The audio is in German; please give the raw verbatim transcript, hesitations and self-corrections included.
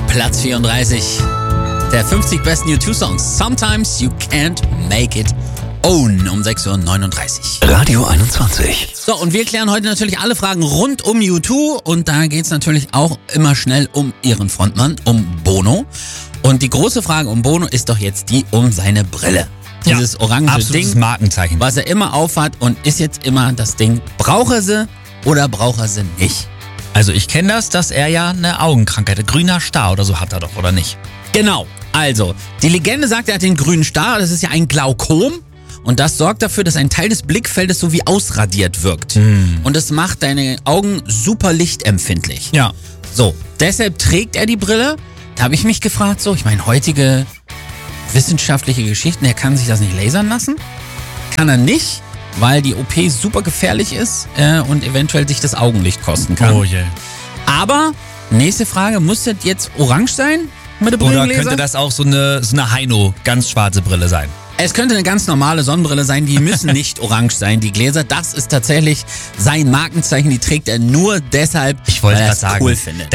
Platz vierunddreißig. Der fünfzig besten U zwei Songs. Sometimes you can't make it own. Um sechs Uhr neununddreißig. Radio einundzwanzig. So, und wir klären heute natürlich alle Fragen rund um U zwei. Und da geht es natürlich auch immer schnell um ihren Frontmann, um Bono. Und die große Frage um Bono ist doch jetzt die um seine Brille. Dieses ja, orange absolutes Ding, Markenzeichen. was er immer aufhat, und ist jetzt immer das Ding, braucht er sie oder braucht er sie nicht? Also ich kenne das, dass er ja eine Augenkrankheit hat. Grüner Star oder so hat er doch, oder nicht? Genau. Also, die Legende sagt, er hat den grünen Star. Das ist ja ein Glaukom. Und das sorgt dafür, dass ein Teil des Blickfeldes so wie ausradiert wirkt. Mm. Und das macht deine Augen super lichtempfindlich. Ja. So, deshalb trägt er die Brille. Da habe ich mich gefragt, so, ich meine, heutige wissenschaftliche Geschichten, er kann sich das nicht lasern lassen? Kann er nicht, weil die O P super gefährlich ist äh, und eventuell sich das Augenlicht kosten kann. Oh je. Aber, nächste Frage, muss das jetzt orange sein mit der Oder Brillengläser? könnte das auch so eine, so eine Heino, ganz schwarze Brille sein? Es könnte eine ganz normale Sonnenbrille sein, die müssen nicht orange sein, die Gläser. Das ist tatsächlich sein Markenzeichen, die trägt er nur deshalb, Ich wollte weil er grad es sagen. cool findet.